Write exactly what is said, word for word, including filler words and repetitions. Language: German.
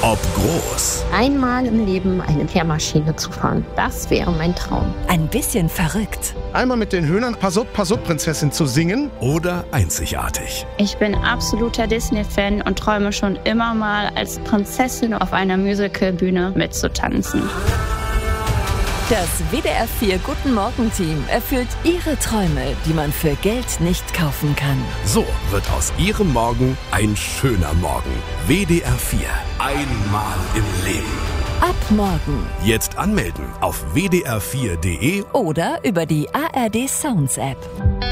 ob groß. Einmal im Leben eine Kehrmaschine zu fahren, das wäre mein Traum. Ein bisschen verrückt. Einmal mit den Höhnern Passot, Passot Prinzessin zu singen. Oder einzigartig. Ich bin absoluter Disney-Fan und träume schon immer mal als Prinzessin auf einer Musicalbühne mitzutanzen. Das W D R vier Guten Morgen Team erfüllt Ihre Träume, die man für Geld nicht kaufen kann. So wird aus Ihrem Morgen ein schöner Morgen. W D R vier. Einmal im Leben. Ab morgen. Jetzt anmelden auf w d r vier punkt d e Oder über die A R D Sounds App.